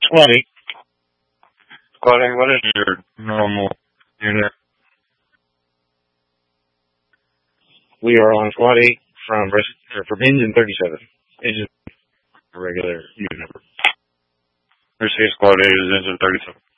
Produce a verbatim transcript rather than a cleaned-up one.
Squad eight. Squad eight, what is your normal unit? We are on Squad eight from rest, or from engine thirty-seven. Engine regular unit number. Your Squad eight is engine thirty-seven.